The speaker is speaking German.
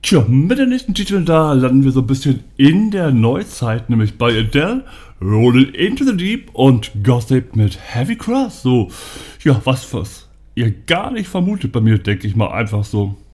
Tja, mit den nächsten Titeln da landen wir so ein bisschen in der Neuzeit, nämlich bei Adele, Rolling Into the Deep und Gossip mit Heavy Cross. So, ja, was ihr gar nicht vermutet bei mir, denke ich mal einfach so.